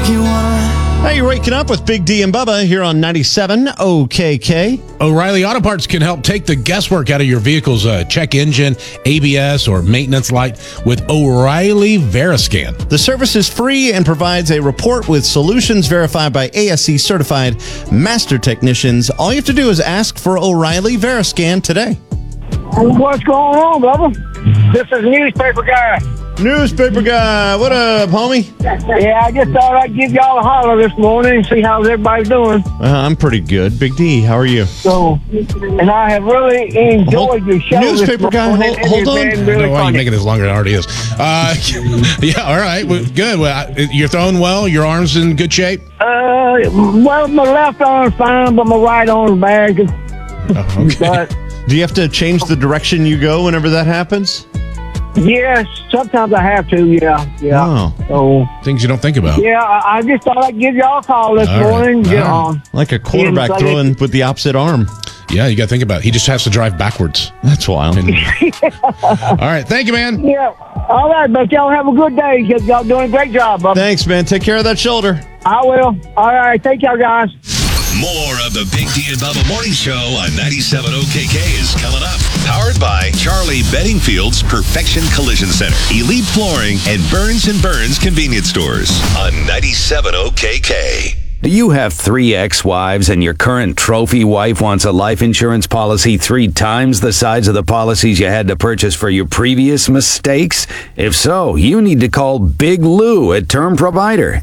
you want. Hey, you're waking up with Big D and Bubba here on 97 OKK. O'Reilly Auto Parts can help take the guesswork out of your vehicle's check engine, ABS, or maintenance light with O'Reilly Veriscan. The service is free and provides a report with solutions verified by ASE certified master technicians. All you have to do is ask for O'Reilly Veriscan today. What's going on, Bubba? This is Newspaper Guy. Newspaper Guy, what up, homie? Yeah, I just thought I'd give y'all a holler this morning and see how everybody's doing. I'm pretty good. Big D, how are you? So, and I have really enjoyed your show. Newspaper Guy, hold on. I don't know why you make it as longer than it already is. Yeah, all right, well, good. Well, you're throwing well? Your arm's in good shape? Well, my left arm's fine, but my right arm's bad. Oh, okay. But, Do you have to change the direction you go whenever that happens? yes, sometimes I have to, yeah. Oh. So, Things you don't think about. yeah, I just thought I'd give y'all a call this All right, morning. all Get right. on. Like a quarterback Like throwing with the opposite arm. Yeah, you got to think about it. He just has to drive backwards. That's wild. All right, thank you, man. Yeah. All right, but y'all have a good day. Y'all doing a great job, Bubba. Thanks, man. Take care of that shoulder. I will. All right. Thank y'all, guys. More of the Big D and Bubba Morning Show on 97 OKK is coming up. Powered by Charlie Beddingfield's Perfection Collision Center, Elite Flooring, and Burns & Burns Convenience Stores on 97 OKK. Do you have 3 ex-wives and your current trophy wife wants a life insurance policy 3 times the size of the policies you had to purchase for your previous mistakes? If so, you need to call Big Lou at Term Provider,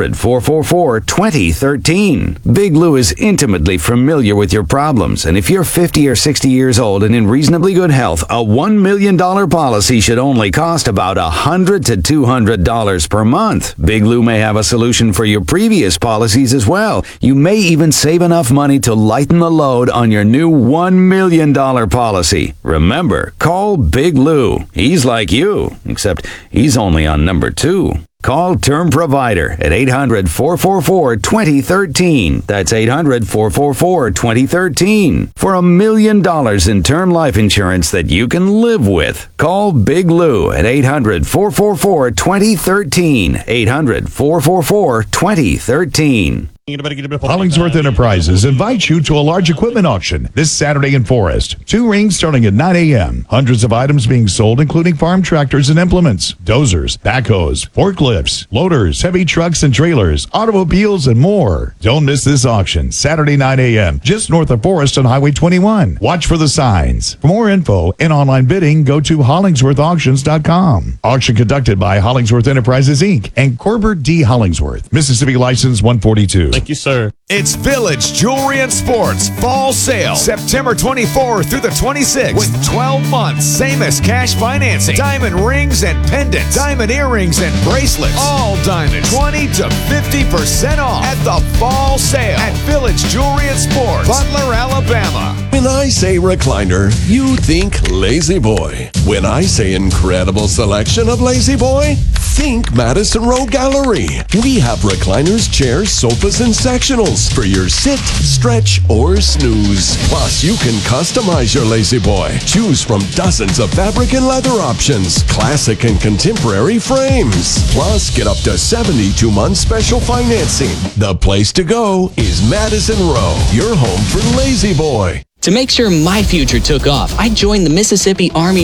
800-444-2013. Big Lou is intimately familiar with your problems, and if you're 50 or 60 years old and in reasonably good health, a $1 million policy should only cost about $100 to $200 per month. Big Lou may have a solution for your previous policies as well. You may even save enough money to lighten the load on your new $1 million policy. Remember, call Big Lou. He's like you, except he's only on number 2. Call Term Provider at 800-444-2013. That's 800-444-2013. For $1 million in term life insurance that you can live with. Call Big Lou at 800-444-2013. 800-444-2013. Hollingsworth Enterprises invites you to a large equipment auction this Saturday in Forest. 2 rings starting at 9 a.m. Hundreds of items being sold, including farm tractors and implements, dozers, backhoes, forklifts, loaders, heavy trucks and trailers, automobiles, and more. Don't miss this auction, Saturday 9 a.m., just north of Forest on Highway 21. Watch for the signs. For more info and online bidding, go to HollingsworthAuctions.com. Auction conducted by Hollingsworth Enterprises, Inc. and Corbett D. Hollingsworth, Mississippi License 142. Thank you, sir. It's Village Jewelry and Sports Fall Sale, September 24th through the 26th, with 12 months, same as cash financing, diamond rings and pendants, diamond earrings and bracelets, all diamonds, 20 to 50% off at the Fall Sale at Village Jewelry and Sports, Butler, Alabama. When I say recliner, you think Lazy Boy. When I say incredible selection of Lazy Boy, think Madison Row Gallery. We have recliners, chairs, sofas, and sectionals for your sit, stretch, or snooze. Plus, you can customize your Lazy Boy. Choose from dozens of fabric and leather options, classic and contemporary frames. Plus, get up to 72 months special financing. The place to go is Madison Row, your home for Lazy Boy. To make sure my future took off, I joined the Mississippi Army